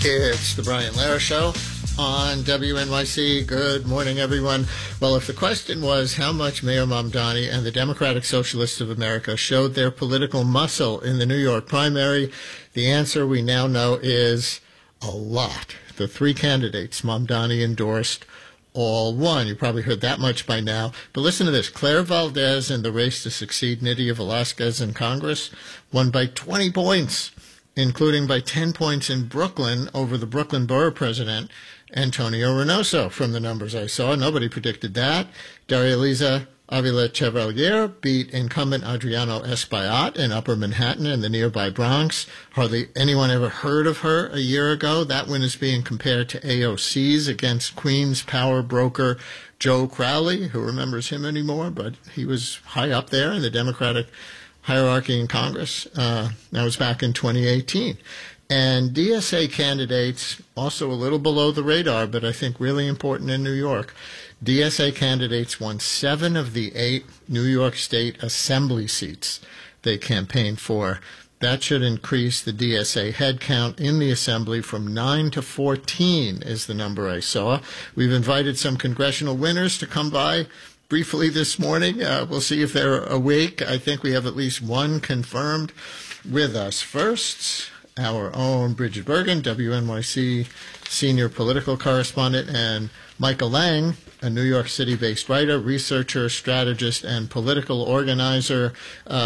It's the Brian Lehrer Show on WNYC. Good morning, everyone. Well, if the question was how much Mayor Mamdani and the Democratic Socialists of America showed their political muscle in the New York primary, the answer we now know is a lot. The three candidates Mamdani endorsed all won. You probably heard that much by now. But listen to this. Claire Valdez in the race to succeed Nydia Velázquez in Congress won by 20 points, including by 10 points in Brooklyn over the Brooklyn Borough President, Antonio Reynoso. From the numbers I saw, nobody predicted that. Daria Liza Avila Chevalier beat incumbent Adriano Espaillat in Upper Manhattan and the nearby Bronx. Hardly anyone ever heard of her a year ago. That win is being compared to AOC's against Queens power broker Joe Crowley. Who remembers him anymore? But he was high up there in the Democratic hierarchy in Congress. That was back in 2018. And DSA candidates, also a little below the radar, but I think really important in New York. DSA candidates won 7 of the 8 New York State Assembly seats they campaigned for. That should increase the DSA headcount in the Assembly from 9 to 14 is the number I saw. We've invited some congressional winners to come by briefly this morning. We'll see if they're awake. I think we have at least one confirmed with us. First, our own Bridget Bergen, WNYC senior political correspondent, and Michael Lang, a New York City-based writer, researcher, strategist, and political organizer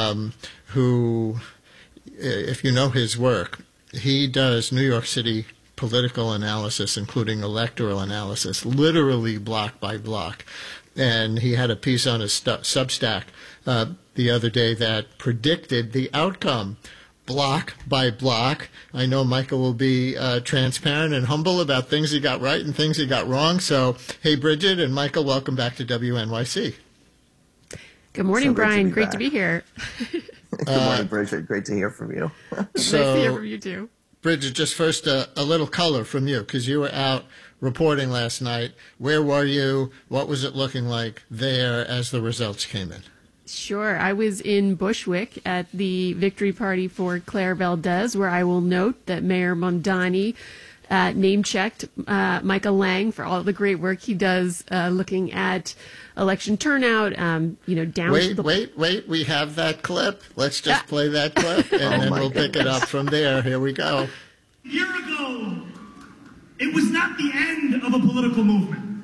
who, if you know his work, he does New York City political analysis, including electoral analysis, literally block by block. And he had a piece on his Substack the other day that predicted the outcome block by block. I know Michael will be transparent and humble about things he got right and things he got wrong. So, hey, Bridget and Michael, welcome back to WNYC. Good morning, Brian. Great to be here. Good morning, Bridget. Great to hear from you. Nice to hear from you, too. Bridget, just first a little color from you, because you were out reporting last night. Where were you? What was it looking like there as the results came in? Sure. I was in Bushwick at the victory party for Claire Valdez, where I will note that Mayor Mamdani name-checked Michael Lang for all the great work he does looking at election turnout, down to the... Wait. We have that clip. Let's just play that clip, and then we'll pick it up from there. Here we go. A year ago, it was not the end of a political movement.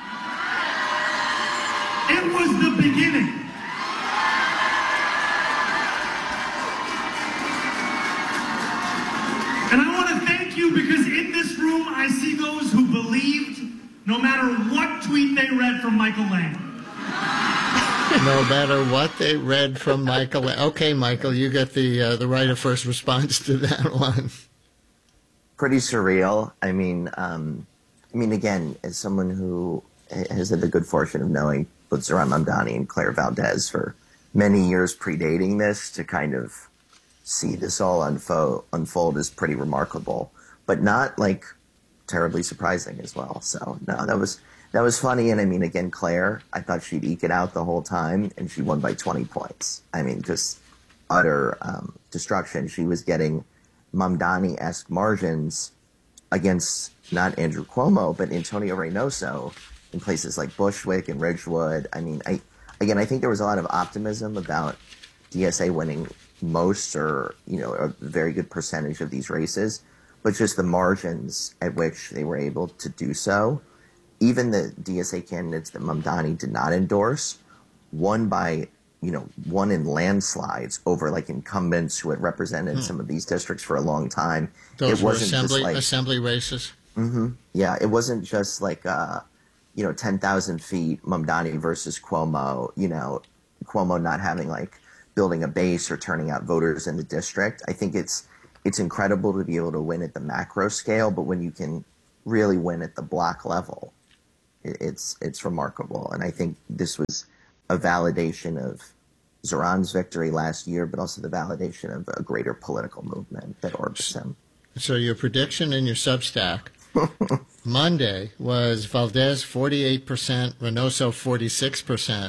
It was the beginning. And I want to thank you, because in this room I see those who believed no matter what tweet they read from Michael Lang. No matter what they read from Michael. Okay, Michael, you get the right of first response to that one. Pretty surreal. I mean, again, as someone who has had the good fortune of knowing both Zohran Mamdani and Claire Valdez for many years predating this, to kind of see this all unfold is pretty remarkable, but not like terribly surprising as well. So no, that was funny. And I mean, again, Claire, I thought she'd eke it out the whole time, and she won by 20 points. I mean, just utter destruction. She was getting Mamdani-esque margins against not Andrew Cuomo, but Antonio Reynoso in places like Bushwick and Ridgewood. I mean, I think there was a lot of optimism about DSA winning most, or a very good percentage of these races, but just the margins at which they were able to do so. Even the DSA candidates that Mamdani did not endorse won in landslides over like incumbents who had represented some of these districts for a long time. Those were assembly races. Mm-hmm. Yeah, it wasn't just like 10,000 feet Mamdani versus Cuomo. Cuomo not having building a base or turning out voters in the district. I think it's incredible to be able to win at the macro scale, but when you can really win at the block level, it's remarkable. And I think this was a validation of Zohran's victory last year, but also the validation of a greater political movement that orbits him. So your prediction in your Substack Monday was Valdez 48%, Reynoso 46%.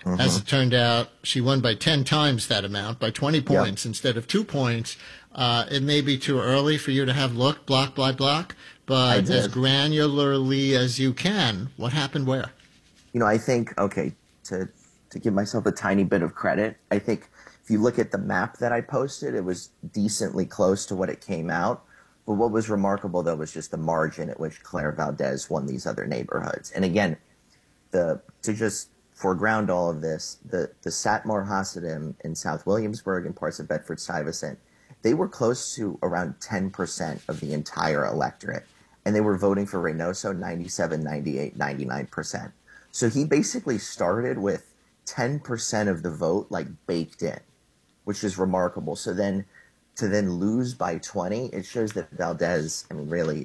As it turned out, she won by 10 times that amount, by 20 points instead of 2 points. It may be too early for you to have looked block by block, but as granularly as you can, what happened where? I think, okay, to give myself a tiny bit of credit, I think if you look at the map that I posted, it was decently close to what it came out. But what was remarkable, though, was just the margin at which Claire Valdez won these other neighborhoods. And again, to just foreground all of this, the Satmar Hasidim in South Williamsburg and parts of Bedford-Stuyvesant, they were close to around 10% of the entire electorate. And they were voting for Reynoso 97, 98, 99%. So he basically started with 10% of the vote baked in, which is remarkable. So then to lose by 20, it shows that Valdez, really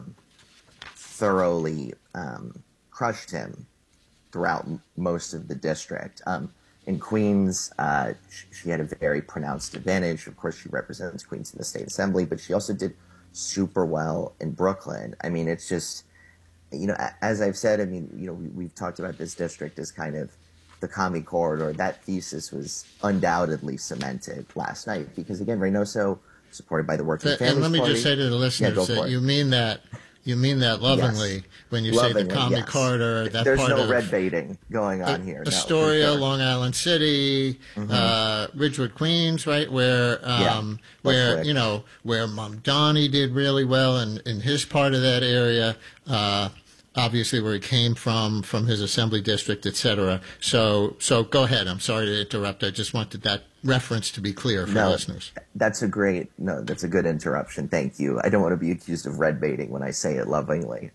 thoroughly crushed him throughout most of the district. In Queens, she had a very pronounced advantage. Of course, she represents Queens in the state assembly, but she also did super well in Brooklyn. It's just, as I've said, we've talked about this district as kind of the commie corridor. That thesis was undoubtedly cemented last night because, again, Reynoso, supported by the Working Families Party. And let me just say to the listeners that you mean that lovingly when you say the commie corridor. That There's part no of red baiting going on here. Astoria, Long Island City, Ridgewood, Queens, right, where where Mamdani did really well in his part of that area. Obviously, where he came from his assembly district, etc. So go ahead. I'm sorry to interrupt. I just wanted that reference to be clear for listeners. That's a good interruption. Thank you. I don't want to be accused of red baiting when I say it lovingly.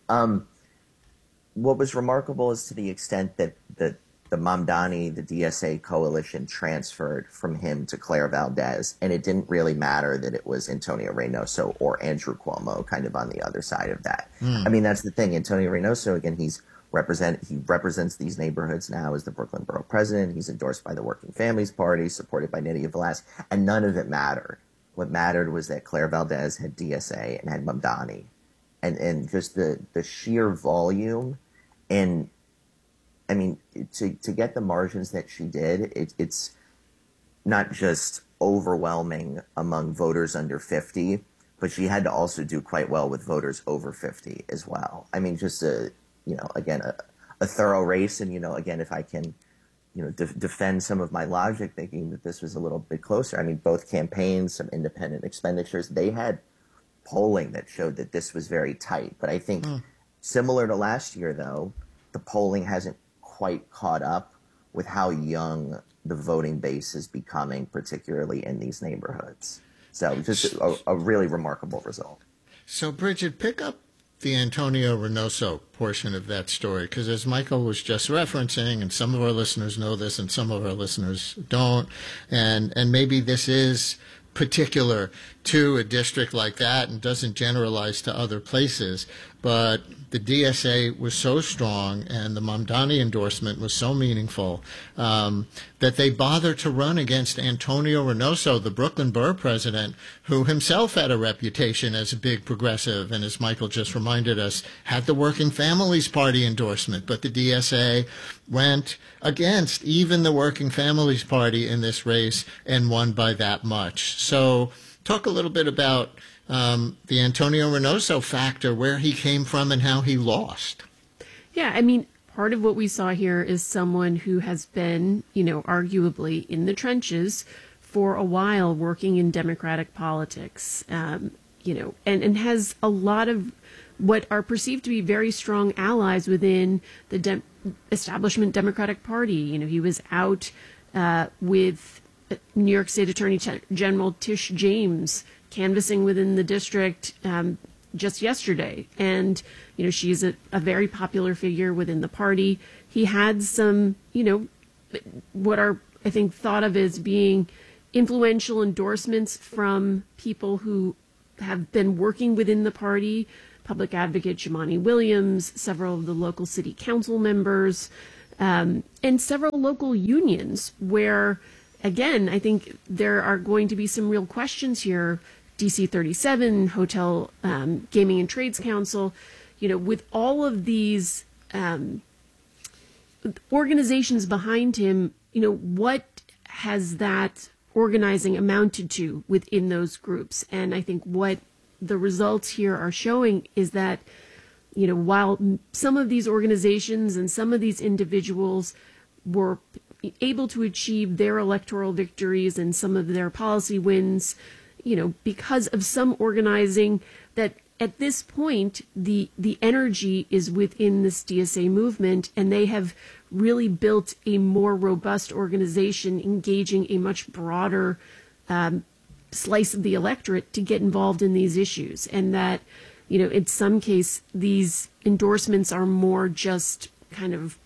What was remarkable is to the extent that the Mamdani, the DSA coalition transferred from him to Claire Valdez, and it didn't really matter that it was Antonio Reynoso or Andrew Cuomo kind of on the other side of that. That's the thing. Antonio Reynoso, again, he represents these neighborhoods now as the Brooklyn Borough President. He's endorsed by the Working Families Party, supported by Nydia Velázquez, and none of it mattered. What mattered was that Claire Valdez had DSA and had Mamdani, and just the sheer volume and to get the margins that she did, it's not just overwhelming among voters under 50, but she had to also do quite well with voters over 50 as well. Just a thorough race. And, again, if I can, defend some of my logic, thinking that this was a little bit closer. Both campaigns, some independent expenditures, they had polling that showed that this was very tight. But I think similar to last year, though, the polling hasn't quite caught up with how young the voting base is becoming, particularly in these neighborhoods. So just a really remarkable result. So, Bridget, pick up the Antonio Reynoso portion of that story, because as Michael was just referencing, and some of our listeners know this and some of our listeners don't, and maybe this is particular to a district like that and doesn't generalize to other places, but the DSA was so strong and the Mamdani endorsement was so meaningful that they bothered to run against Antonio Reynoso, the Brooklyn Borough President, who himself had a reputation as a big progressive and, as Michael just reminded us, had the Working Families Party endorsement. But the DSA went against even the Working Families Party in this race and won by that much. So talk a little bit about the Antonio Reynoso factor, where he came from and how he lost. Yeah, part of what we saw here is someone who has been, arguably in the trenches for a while working in Democratic politics, and has a lot of what are perceived to be very strong allies within the establishment Democratic Party. He was out with New York State Attorney General Tish James canvassing within the district just yesterday. And, she's a very popular figure within the party. He had some, what are, I think, thought of as being influential endorsements from people who have been working within the party, Public Advocate Jumaane Williams, several of the local city council members, and several local unions where, again, I think there are going to be some real questions here. DC 37, Hotel Gaming and Trades Council, with all of these organizations behind him, what has that organizing amounted to within those groups? And I think what the results here are showing is that, while some of these organizations and some of these individuals were able to achieve their electoral victories and some of their policy wins, because of some organizing, that at this point, the energy is within this DSA movement, and they have really built a more robust organization engaging a much broader slice of the electorate to get involved in these issues. And that, in some case, these endorsements are more just kind of,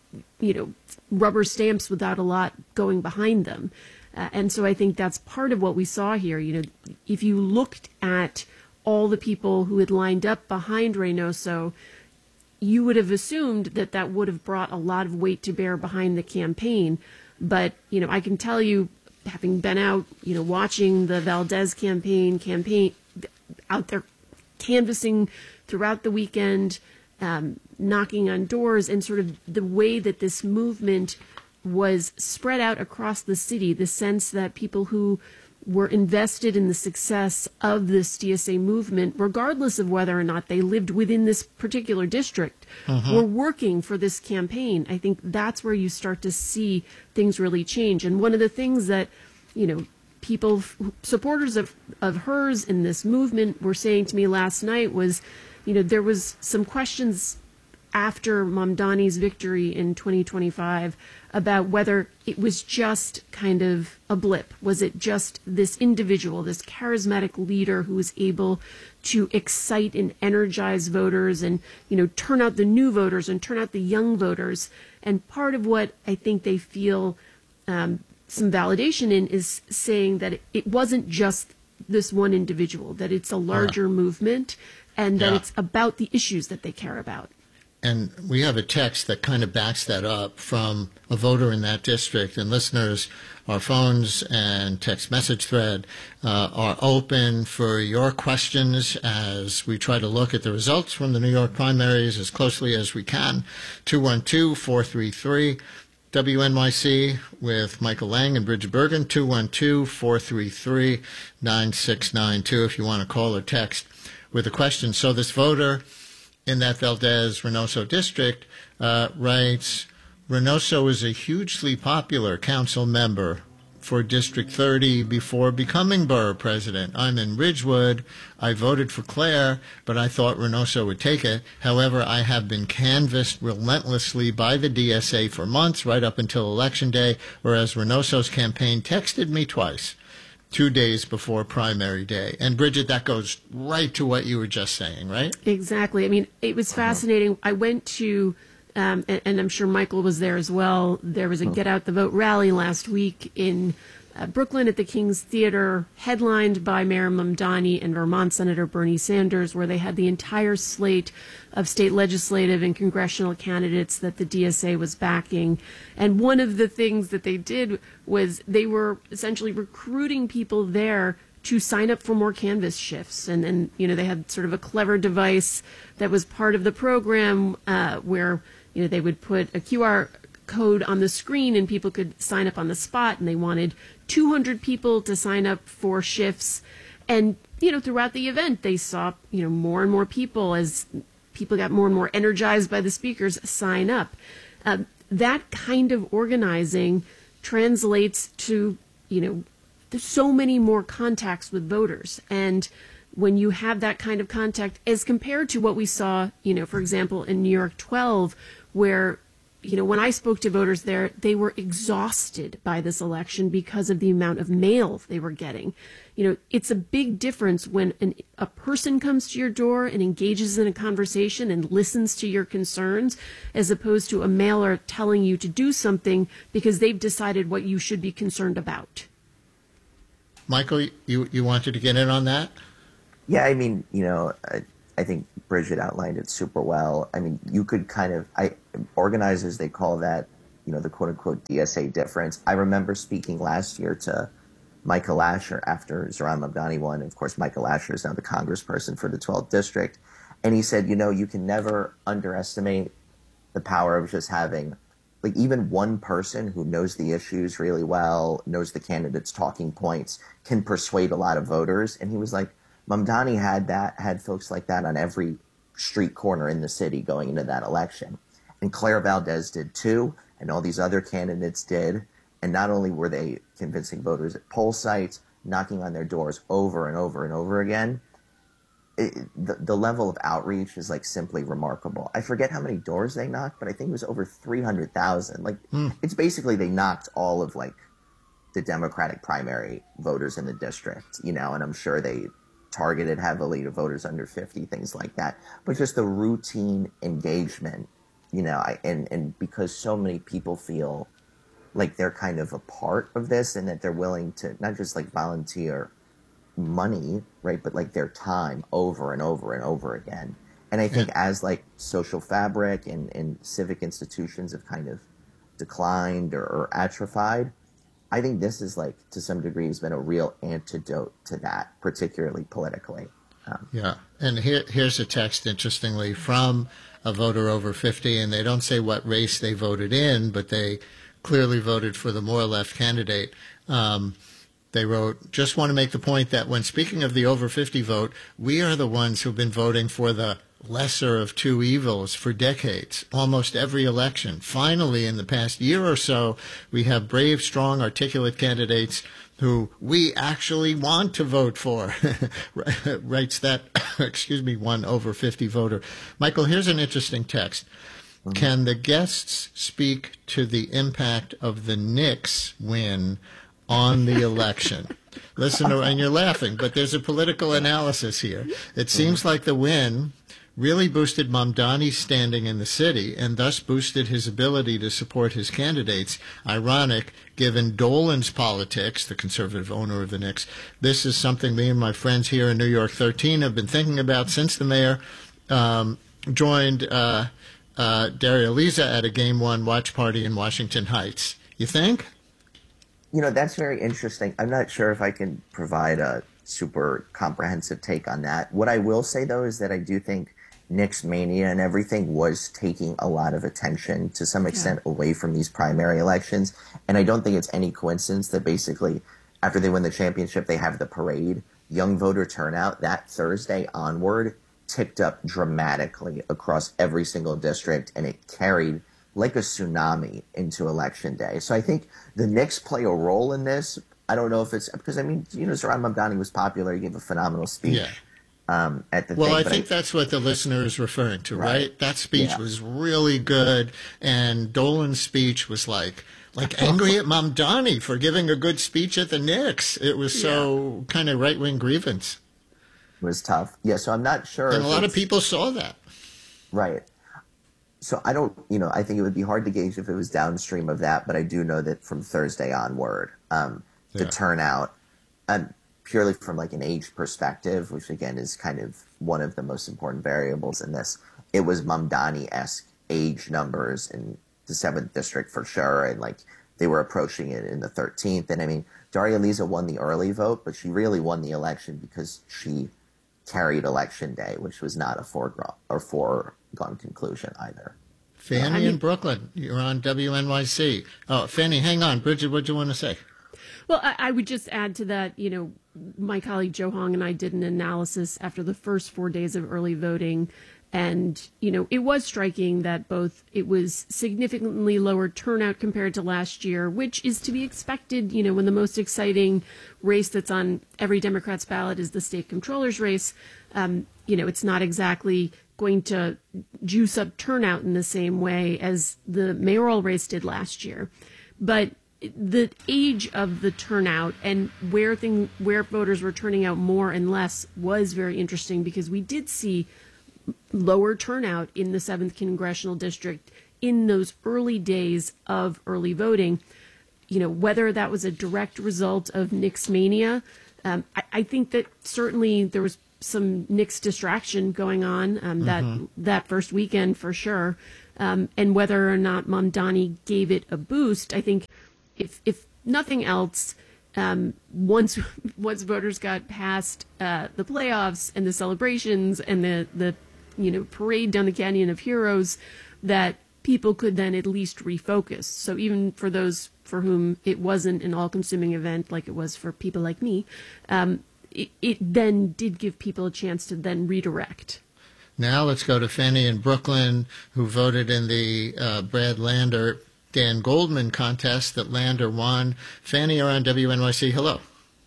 rubber stamps without a lot going behind them. And so I think that's part of what we saw here. If you looked at all the people who had lined up behind Reynoso, you would have assumed that that would have brought a lot of weight to bear behind the campaign. But, I can tell you, having been out, watching the Valdez campaign out there canvassing throughout the weekend, knocking on doors, and sort of the way that this movement was spread out across the city, the sense that people who were invested in the success of this DSA movement, regardless of whether or not they lived within this particular district, were working for this campaign. I think that's where you start to see things really change. And one of the things that, people, supporters of hers in this movement were saying to me last night was, there was some questions after Mamdani's victory in 2025 about whether it was just kind of a blip. Was it just this individual, this charismatic leader who was able to excite and energize voters and, turn out the new voters and turn out the young voters? And part of what I think they feel some validation in is saying that it wasn't just this one individual, that it's a larger movement, and that it's about the issues that they care about. And we have a text that kind of backs that up from a voter in that district. And listeners, our phones and text message thread are open for your questions as we try to look at the results from the New York primaries as closely as we can. 212-433 WNYC with Michael Lang and Bridget Bergen, 212-433-9692 if you want to call or text with a question. So this voter in that Valdez-Reynoso district writes, Reynoso is a hugely popular council member for District 30 before becoming borough president. I'm in Ridgewood. I voted for Claire, but I thought Reynoso would take it. However, I have been canvassed relentlessly by the DSA for months, right up until Election Day, whereas Reynoso's campaign texted me twice, 2 days before primary day. And Bridget, that goes right to what you were just saying, right? Exactly. I mean, it was fascinating. I went to, and I'm sure Michael was there as well, there was a Get Out the Vote rally last week in Brooklyn at the King's Theater, headlined by Mayor Mamdani and Vermont Senator Bernie Sanders, where they had the entire slate of state legislative and congressional candidates that the DSA was backing. And one of the things that they did was they were essentially recruiting people there to sign up for more canvas shifts. And they had sort of a clever device that was part of the program where, they would put a QR code on the screen and people could sign up on the spot, and they wanted 200 people to sign up for shifts. And, throughout the event, they saw, more and more people, as people got more and more energized by the speakers, sign up. That kind of organizing translates to, there's so many more contacts with voters. And when you have that kind of contact, as compared to what we saw, for example, in New York 12, where, when I spoke to voters there, they were exhausted by this election because of the amount of mail they were getting. It's a big difference when a person comes to your door and engages in a conversation and listens to your concerns, as opposed to a mailer telling you to do something because they've decided what you should be concerned about. Michael, you wanted to get in on that? Yeah, I mean, I think Bridget outlined it super well. I mean, you could organizers, they call that, the quote-unquote DSA difference. I remember speaking last year to Michael Asher after Zohran Mamdani won. Of course, Michael Asher is now the congressperson for the 12th district. And he said, you can never underestimate the power of just having like even one person who knows the issues really well, knows the candidates' talking points, can persuade a lot of voters. And he was like, Mamdani had folks like that on every street corner in the city going into that election. And Claire Valdez did too, and all these other candidates did. And not only were they convincing voters at poll sites, knocking on their doors over and over and over again, the level of outreach is like simply remarkable. I forget how many doors they knocked, but I think it was over 300,000. Like it's basically they knocked all of like the Democratic primary voters in the district, you know, and I'm sure they targeted heavily to voters under 50, things like that. But just the routine engagement, you know, and because so many people feel like they're kind of a part of this and that they're willing to not just like volunteer money, right, but like their time over and over and over again. And I think as like social fabric and civic institutions have kind of declined or atrophied, I think this is like to some degree has been a real antidote to that, particularly politically. Yeah. And here's a text, interestingly, from a voter over 50, and they don't say what race they voted in, but they clearly voted for the more left candidate. They wrote, just want to make the point that when speaking of the over 50 vote, we are the ones who've been voting for the lesser of two evils for decades, almost every election. Finally, in the past year or so, we have brave, strong, articulate candidates who we actually want to vote for, writes that, one over 50 voter. Michael, here's an interesting text. Can the guests speak to the impact of the Knicks win on the election? Listen, and you're laughing, but there's a political analysis here. It seems like the win really boosted Mamdani's standing in the city and thus boosted his ability to support his candidates. Ironic, given Dolan's politics, the conservative owner of the Knicks. This is something me and my friends here in New York 13 have been thinking about since the mayor joined Daria Lisa at a Game 1 watch party in Washington Heights. You think? You know, that's very interesting. I'm not sure if I can provide a super comprehensive take on that. What I will say, though, is that I do think Knicks mania and everything was taking a lot of attention to some extent away from these primary elections. And I don't think it's any coincidence that basically after they win the championship, they have the parade. Young voter turnout that Thursday onward ticked up dramatically across every single district, and it carried like a tsunami into Election Day. So I think the Knicks play a role in this. I don't know if it's because, I mean, you know, Zohran Mamdani was popular. He gave a phenomenal speech at the thing. Well, I think that's what the listener is referring to, right? That speech was really good, and Dolan's speech was like angry at Mamdani for giving a good speech at the Knicks. It was so kind of right-wing grievance. It was tough. Yeah, so I'm not sure. And a lot of people saw that. Right. So I don't, you know, I think it would be hard to gauge if it was downstream of that, but I do know that from Thursday onward, the turnout, purely from like an age perspective, which again is kind of one of the most important variables in this, it was Mamdani-esque age numbers in the 7th district for sure, and like they were approaching it in the 13th. And I mean, Daria Lisa won the early vote, but she really won the election because she carried Election Day, which was not a foregone conclusion either. Fanny in Brooklyn, you're on WNYC. Oh, Fanny, hang on. Bridget, what do you want to say? Well, I would just add to that, you know, my colleague Joe Hong and I did an analysis after the first 4 days of early voting. And, you know, it was striking that it was significantly lower turnout compared to last year, which is to be expected, you know, when the most exciting race that's on every Democrat's ballot is the state comptroller's race. You know, it's not exactly going to juice up turnout in the same way as the mayoral race did last year. But the age of the turnout and where voters were turning out more and less was very interesting, because we did see lower turnout in the 7th congressional district in those early days of early voting. You know, whether that was a direct result of Knicks mania, I think that certainly there was some Knicks distraction going on that first weekend for sure. And whether or not Mamdani gave it a boost, I think if nothing else, once voters got past the playoffs and the celebrations and the parade down the Canyon of Heroes, that people could then at least refocus. So even for those for whom it wasn't an all-consuming event like it was for people like me, it then did give people a chance to then redirect. Now let's go to Fanny in Brooklyn, who voted in the Brad Lander, Dan Goldman contest that Lander won. Fanny, you're on WNYC. Hello.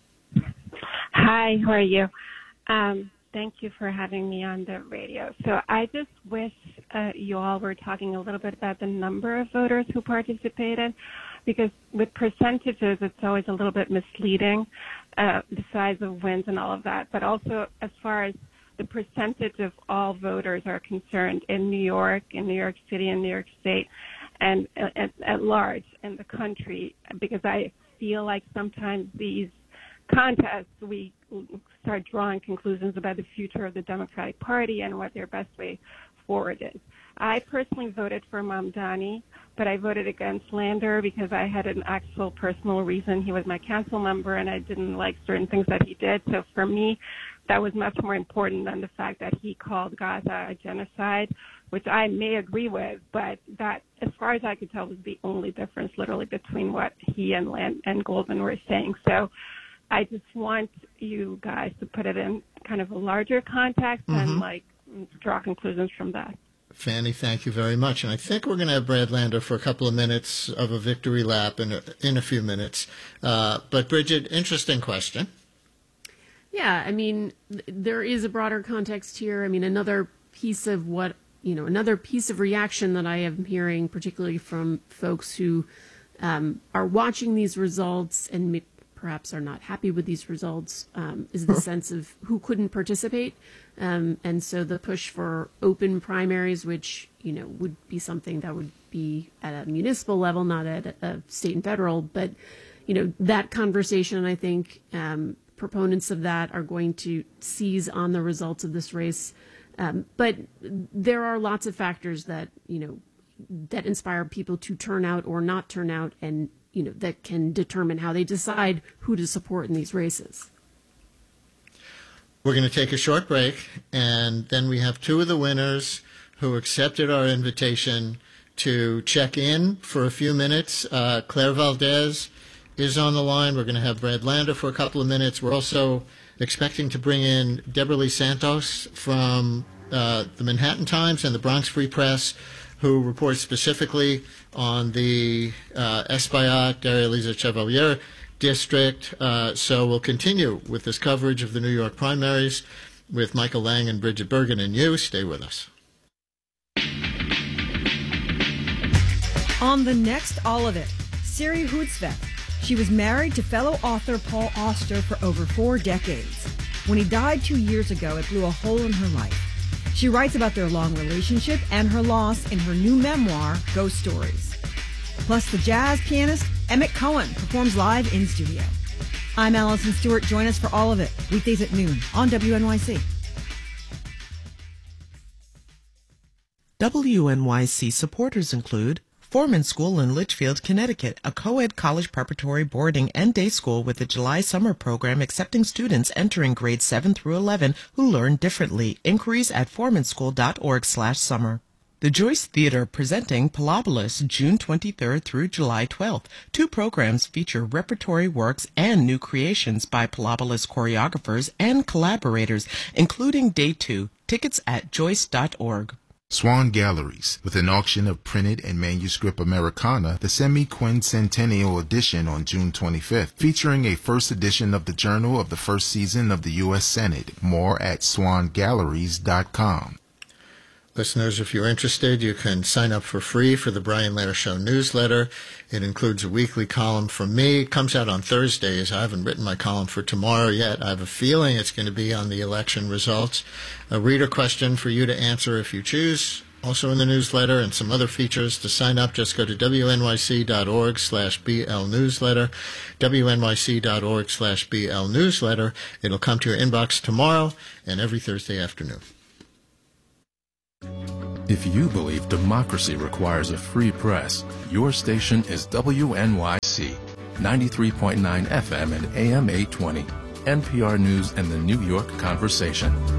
Hi, how are you? Thank you for having me on the radio. So I just wish you all were talking a little bit about the number of voters who participated, because with percentages, it's always a little bit misleading, the size of wins and all of that. But also as far as the percentage of all voters are concerned in New York, in New York City, and New York State, and at large in the country, because I feel like sometimes these contests, we start drawing conclusions about the future of the Democratic Party and what their best way forward is. I personally voted for Mamdani, but I voted against Lander because I had an actual personal reason. He was my council member, and I didn't like certain things that he did. So for me, that was much more important than the fact that he called Gaza a genocide, which I may agree with, but that, as far as I could tell, was the only difference literally between what he and Goldman were saying. So I just want you guys to put it in kind of a larger context and draw conclusions from that. Fanny, thank you very much. And I think we're going to have Brad Lander for a couple of minutes of a victory lap in a few minutes. But Bridget, interesting question. Yeah, I mean, there is a broader context here. I mean, another piece of reaction that I am hearing, particularly from folks who are watching these results and perhaps are not happy with these results, is the sense of who couldn't participate. And so the push for open primaries, which, would be something that would be at a municipal level, not at a state and federal. But, that conversation, I think, proponents of that are going to seize on the results of this race. But there are lots of factors that, that inspire people to turn out or not turn out, and, that can determine how they decide who to support in these races. We're going to take a short break, and then we have two of the winners who accepted our invitation to check in for a few minutes. Claire Valdez is on the line. We're going to have Brad Lander for a couple of minutes. We're also expecting to bring in Deborah Lee Santos from the Manhattan Times and the Bronx Free Press, who reports specifically on the Espaillat, Daria-Lisa Chevalier district. So we'll continue with this coverage of the New York primaries with Michael Lang and Bridget Bergen and you. Stay with us. On the next All of It, Siri Hootsvet. She was married to fellow author Paul Auster for over 4 decades. When he died 2 years ago, it blew a hole in her life. She writes about their long relationship and her loss in her new memoir, Ghost Stories. Plus, the jazz pianist Emmett Cohen performs live in studio. I'm Allison Stewart. Join us for All of It, weekdays at noon on WNYC. WNYC supporters include Foreman School in Litchfield, Connecticut, a co-ed college preparatory boarding and day school with a July summer program accepting students entering grades 7 through 11 who learn differently. Inquiries at formanschool.org/summer. The Joyce Theater presenting Pilobolus, June 23rd through July 12th. 2 programs feature repertory works and new creations by Pilobolus choreographers and collaborators, including Day 2. Tickets at joyce.org. Swan Galleries, with an auction of printed and manuscript Americana, the semi-quincentennial edition on June 25th, featuring a first edition of the Journal of the first season of the U.S. Senate. More at swangalleries.com. Listeners, if you're interested, you can sign up for free for the Brian Lehrer Show newsletter. It includes a weekly column from me. It comes out on Thursdays. I haven't written my column for tomorrow yet. I have a feeling it's going to be on the election results. A reader question for you to answer if you choose. Also in the newsletter, and some other features. To sign up, just go to wnyc.org/BL newsletter, wnyc.org/BL newsletter. It'll come to your inbox tomorrow and every Thursday afternoon. If you believe democracy requires a free press, your station is WNYC, 93.9 FM and AM 820, NPR News and the New York Conversation.